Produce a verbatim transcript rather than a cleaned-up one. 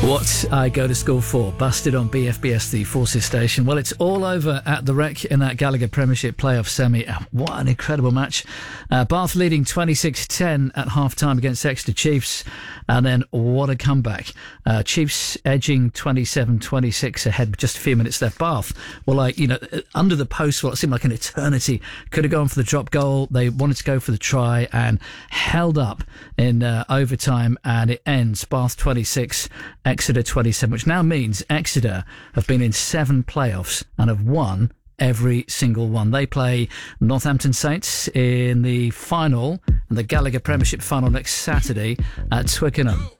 What I go to school for, busted on B F B S, the Forces station. Well, it's all over at the Rec in that Gallagher Premiership playoff semi. What an incredible match. Uh, Bath leading twenty-six ten at half-time against Exeter Chiefs. And then what a comeback. Uh, Chiefs edging twenty-seven twenty-six ahead with just a few minutes left. Bath were like, you know, under the post for what seemed like an eternity. Could have gone for the drop goal. They wanted to go for the try and held up in uh, overtime. And it ends Bath twenty-six, Exeter twenty-seven, which now means Exeter have been in seven playoffs and have won every single one. They play Northampton Saints in the final, the Gallagher Premiership final next Saturday at Twickenham.